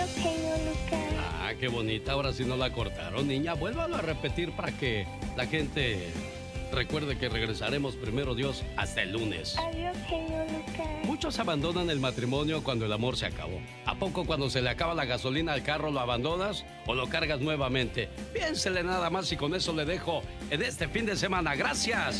Adiós, genio Lucas. Ah, qué bonita. Ahora sí no la cortaron, niña. Vuélvalo a repetir para que la gente recuerde que regresaremos primero Dios hasta el lunes. Adiós, genio Lucas. Muchos abandonan el matrimonio cuando el amor se acabó. ¿A poco cuando se le acaba la gasolina al carro lo abandonas o lo cargas nuevamente? Piénsele nada más y con eso le dejo en este fin de semana. ¡Gracias!